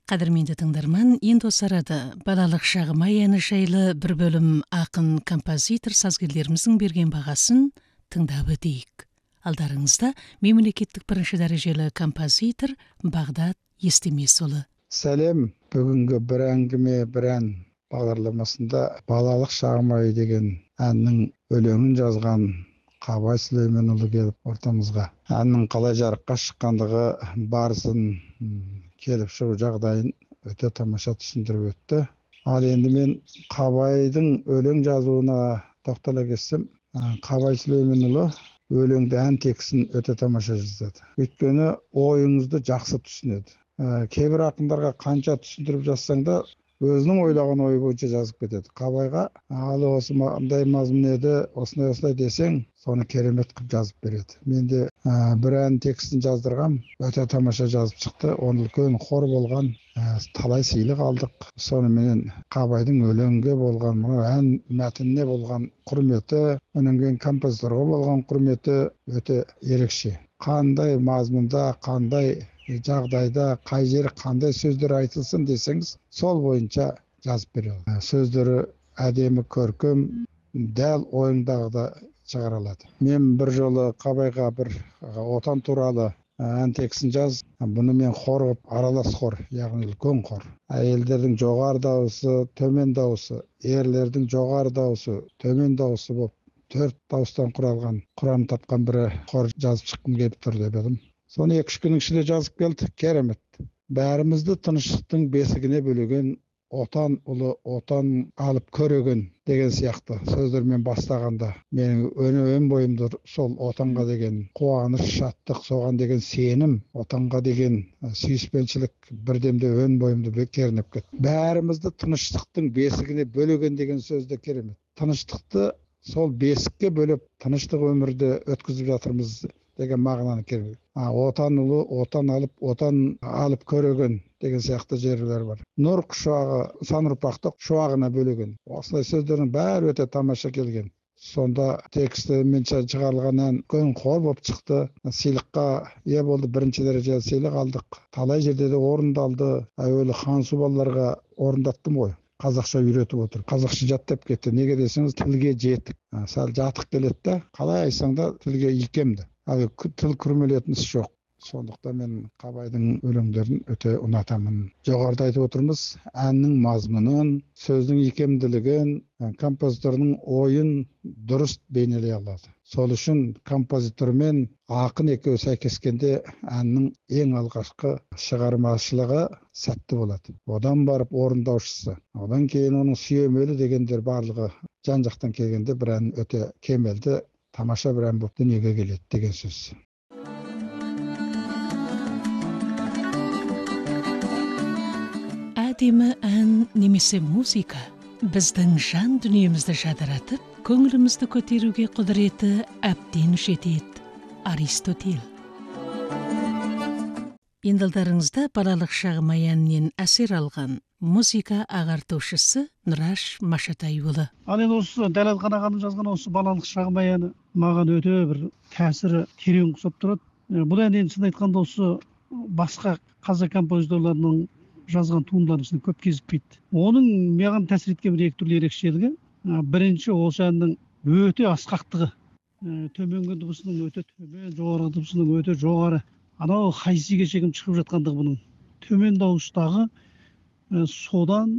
Қадірменді тыңдарман, енді осы арада балалық шағым әні жайлы бір бөлім ақын композитор сазгерлеріміздің берген бағасын тыңдап өтейік. Алдарыңызда мемлекеттік бірінші дәрежелі композитор Бағдат Естемесұлы. Сәлем, бүгінгі бір әңгіме бір ән бағдарламасында балалық шағым айы деген әннің өлеңін жазған Қабай Сүлейменұлы келіп ортамызға. Әннің қалай жарыққа шыққандығы, барысын, келіп шығу жағдайын өте тамаша түсіндіріп өтті. Ал енді мен Қабайдың өлең жазуына тоқтала кетсем, Қабай Сүлейменұлы өлеңді ән текстін өте тамаша жазады. Өйткені ойыңызды жақсы түсінеді. Кейбір ақындарға қанша түсіндіріп жазсаң да, өзінің ойлаған ойы бойынша жазып кетеді. Қабайға ал осы мындай мазмұн еді, осындай десең, соны керемет қылып жазып береді. Мен де бір ән текстін жаздырғам, өте тамаша жазып шықты. Оның үлкен қор болған, талай сыйлық алдық. Соныменен Қабайдың өлеңге болған, ән мәтініне болған құрметі, онан кейін композиторға болған құрметі өте ерекше. Қандай мазмұнда, қандай жағдайда, қай жері қандай сөздер айтылсын десеңіз, сол бойынша жазып береді. Сөздері әдемі, көркем, дәл ойыңдағыда шығара алады. Мен бір жолы Қабайға бір отан туралы ән текстін жаз. Бұны мен хор қылып, аралас хор, яғни үлкен хор. Әйелдердің жоғары дауысы, төмен дауысы, ерлердің жоғары дауысы, төмен дауысы болып, 4 дауыстан құралған, құрам тапқан бір хор жазып шыққым келіп тұр деп едім. Соны 2-3 күннің ішінде жазып келді, керемет. Бәрімізді тыныштықтың бесігіне бөлеген, отан ұлы, отан алып көреген деген сияқты сөздермен бастағанда, менің өн бойымды сол отанға деген қуаныш, шаттық, соған деген сенім, отанға деген сүйіспеншілік бірдемде өн бойымды кернеп кетті. Бәрімізді тыныштықтың бесігіне бөлеген деген сөзді керемет. Тыныштықты сол бесікке бөліп, тыныштық өмірді өткізіп жатырмыз деген мағынаны керемет. Отан ұлы, отан алып көреген деген сияқты жерлер бар. Нұр құшағы, сан ұрпақты шуағына бөлеген. Осылай сөздердің бәрі өте тамаша келген. Сонда текстімен шығарылған ән үлкен хор болып шықты. Сыйлыққа ие болды, 1-ші дәрежелі сыйлық алдық. Талай жерде де орындалды. Әуелі Хансу балаларға орындаттым ғой. Қазақша үйретіп отыр. Қазақша жаттап кетті. Неге десеңіз, тілге жетік. Сәл жатық келеді, қалай айтсаң да тілге икемді. Тіл күрмелетін іс жоқ. Сондықтан мен Қабайдың өлеңдерін өте ұнатамын. Жоғарыда айтып отырмыз, әннің мазмұнын, сөздің икемділігін, композиторның ойын дұрыс бейнелей алады. Сол үшін композитор мен ақын екеуі сәйкескенде әннің ең алғашқы шығармашылығы сәтті болады. Одан барып орындаушысы, одан кейін оның сүйемелі дегендер барлығы жан-жақтан келгенде бір ән өте кемелді, тамаша бір ән болып дүниеге келеді деген сөз. Әдемі ән немесе музыка біздің жан дүниемізді жадыратып, көңілімізді көтеруге құдіреті әбден жетеді. Аристотель. Енді алдарыңызда балалық шағым әнінен әсер алған музыка ағартушысы Нұраш Машатайұлы. Ал енді осы Дәлелхан ағаның жазған осы балалық шағым әні маған өте бір тәсірі терең ұқсап тұрады. Бұл ән енді шын айтқанда осы басқа қазақ композиторларының жазған туындылардың ішінде көп кезікпейді. Оның маған тәсір еткен бір 2 түрлі ерекшелігі. Бірінші, осы әннің өте асқақтығы. Төменгі дыбысының өте төмен, жоғарғы дыбысының өте жоғары. Анау хайсиге шегім шығып жатқандығы бұның. Төмен дауыстағы содан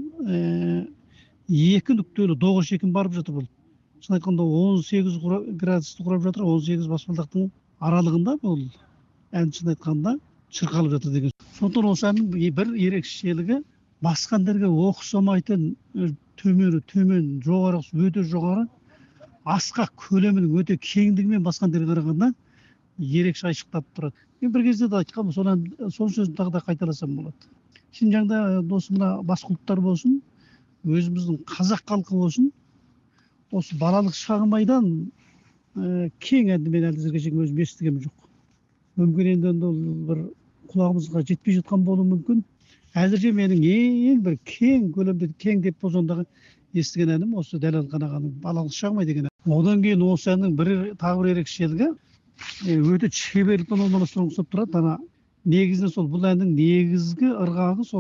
2 нүктелі доғы шекім барып жатыр бұл. Шын айтқанда 18 градусты құрап жатыр, 18 баспалдақтың аралығында бұл ән шын айтқанда шырқалып жатыр деген. Сондықтан осы әннің бір ерекшелігі басқа әндерге ұқсамайтын төмен, жоғары, өте жоғары, асқақ көлемінің өте кеңдігімен басқа әндерге қарағанда ерекше айшықтап тұрады. Мен бір кезде де айтқам, сол сөзді тағы да қайталасам болады. Шинжаңда досымда басқа ұлттар болсын, өзіміздің қазақ халқы болсын, осы балалық шағым айдан кең әнді мен әлі өзім естігем жоқ. Мүмкін енді бір құлағымызға жетпей жатқан болуы мүмкін. Әзірше менің ең бір кең көлемде, кең деп бозондағы естіген әнім осы Дәлелхан ағаның балалық шағым ай деген ән. Одан кейін осы әннің тағы бір ерекшелігі өте шеберлікпен орналастыруға ұқсап тұрады. Негізінде сол бұл әннің негізгі ырғағы сол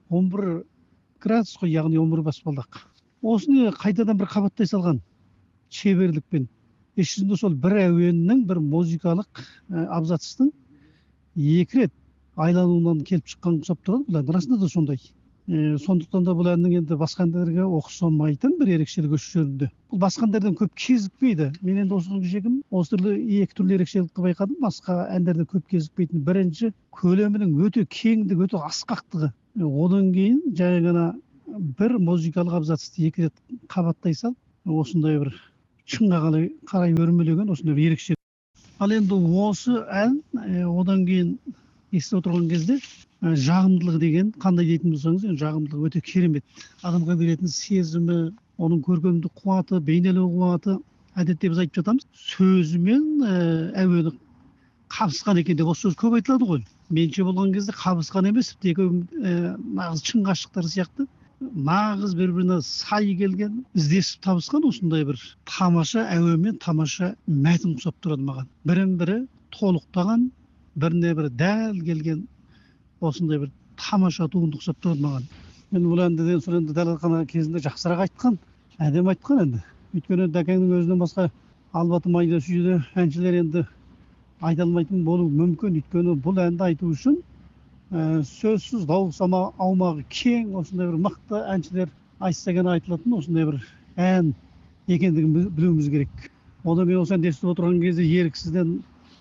11 градус қой, яғни 11 баспалдақ. Осыны қайтадан бір қабаттай салған шеберлікпен. Іс жүзінде сол бір әуеннің, бір музыкалық абзацтың 2 рет айлануынан келіп шыққан ұқсап тұрады. Бұл расында да сондай. Сондықтан да бұл әннің енді басқа әндерге ұқсамайтын бір ерекшелігі осы жерінде. Бұл басқа әндерден көп кезікпейді. Мен енді осыған жегім осы екі түрлі ерекшелікті байқадым. Басқа әндерде көп кезікпейтін. Бірінші, көлемінің өте кеңдігі, өте асқақтығы. Одан кейін жай ғана бір музыкалық абзацты 2 рет қабаттай салып, осындай бір шыңға қарай өрмелеген осындай бір ерекше. Ал енді осы ән одан кейін естіп отырған кезде жағымдылығы деген қандай дейтін болсаңыз, жағымдылығы өте керемет. Адамға беретін сезімі, оның көркемдік қуаты, бейнелеу қуаты, әдетте біз айтып жатамыз, сөзімен әуені қабысқан екен деп осы сөз көп айтылады ғой. Менше болған кезде қабысқан емес, нағыз шын ғашықтар сияқты нағыз бір-біріне сай келген, іздесіп табысқан осындай бір тамаша әуенмен тамаша мәтін ұқсап тұрады маған. Бірін-бірі толықтаған, біріне бірі дәл келген осындай бір тамаша туынды ұқсап тұрады маған. Мен бұл әндіден соң енді дәлелхана кезінде жақсырақ айтқан, әдемі айтқан енді. Өйткені Дәкеңнің өзінен басқа Албаты майда сүйді әншілер енді айта алмайтын болуы мүмкін. Өйткені бұл әнді айту үшін сөзсіз дауылсама аумағы кең осындай бір мықты әншілер айтса ғана айтылатын осындай бір ән екендігін білуіміз керек. Оны мен осы әнді естіп отырған кезде еріксізден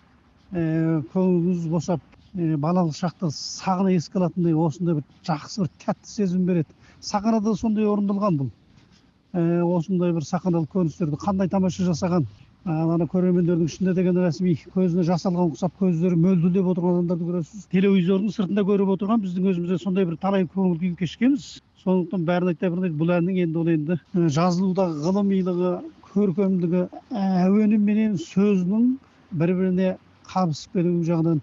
көңіліміз босап, балалық шақты сағына еске алатындай осындай бір жақсы бір тәтті сезім береді. Сахарада сондай орындалған бұл. Осындай бір сахналық көріністерді қандай тамаша жасаған. Ана көрермендердің ішінде деген рәсми көзіне жас алған ұқсап көздері мөлділдеп отырған адамдарды көресіз. Телевизордың сыртында көріп отырған біздің өзімізде сондай бір талай көңіл күй кешкенбіз. Сондықтан бәрін айта бермейді, бұл әннің енді ол енді жазылудағы ғылымилығы, көркемдігі, әуені менен сөзінің бір-біріне қабысып кетуі жағынан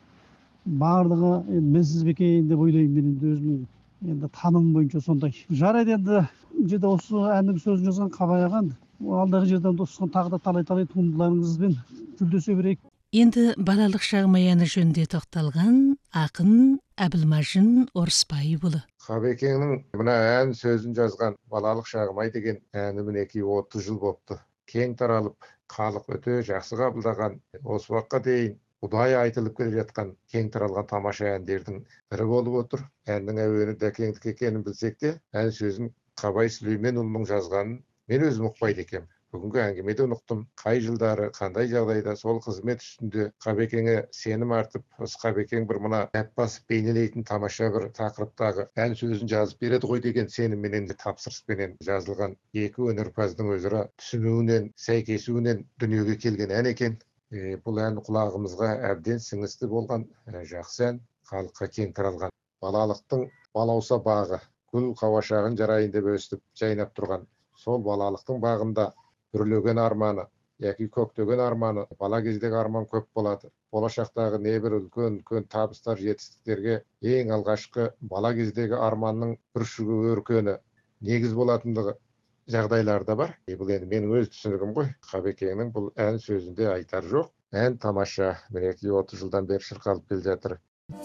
барлығы мінсіз бекен деп ойлаймын. Мен енді өзімнің енді таным бойынша сондай. Жарайды, енді жерде осы әннің сөзін жазған Қабай ағам, алдағы жерден достыққан тағы да талай туындыларыңызбен жүлдесе берейік. Енді балалық шағым аяны жөнінде тоқталған ақын Әбілмажын Орысбайұлы. Қабекеңнің мына ән сөзін жазған балалық шағым ай деген әні мінекей 30 жыл болыпты. Кең таралып, халық өте жақсы қабылдаған, осы уақытқа дейін ұдайы айтылып келе жатқан кең таралған тамаша әндердің бірі болып отыр. Әннің әуені Дәкеңдікі екенін білсек те, ән сөзін Қабай Сүлейменұлының жазғанын мен өзім ұқпайды екенмін. Бүгінгі әңгімеде ұқтым. Қай жылдары, қандай жағдайда сол қызмет үстінде Қабекеңе сенім артып, осы Қабекең бір мына дәп басып бейнелейтін тамаша бір тақырыптағы ән сөзін жазып береді ғой деген сенімменен де тапсырыспенен жазылған екі өнерпаздың өзара түсінуінен, сәйкесуінен дүниеге келген ән екен. Бұл ән құлағымызға әбден сіңісті болған жақсы ән, халыққа кең таралған. Балалықтың балауса бағы, гүл қауашағын жарайын деп өстіп жайнап тұрған сол балалықтың бағында бүрлеген арманы, яки көктеген арманы, бала кездегі арман көп болады. Болашақтағы небір үлкен табыстар, жетістіктерге ең алғашқы бала кездегі арманның бүршігі өркені негіз болатындығы жағдайларда бар. Бұл енді менің өз түсінігім ғой. Қабекеңнің бұл ән сөзінде айтар жоқ. Ән тамаша, мінекей 30 жылдан бері шырқалып келе жатыр.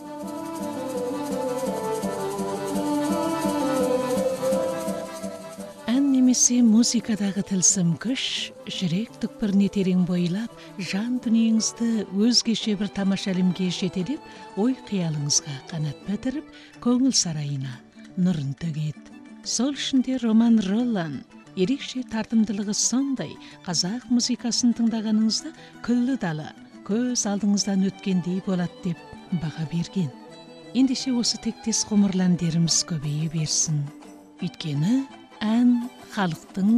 Немесе музыкадағы тылсым күш, жүрек түкпіріне терең бойлап, жан дүниеңізді өзгеше бір тамаша әлемге жетелеп, ой қиялыңызға қанат бітіріп, көңіл сарайына нұрын төгеді. Сол үшінде Роман Роллан ерекше тартымдылығы сондай, қазақ музыкасын тыңдағаныңызда күллі дала көз алдыңыздан өткендей болады деп баға берген. Ендеше осы тектес ғұмырландеріміз көбейе берсін. Өйткені ән халықтың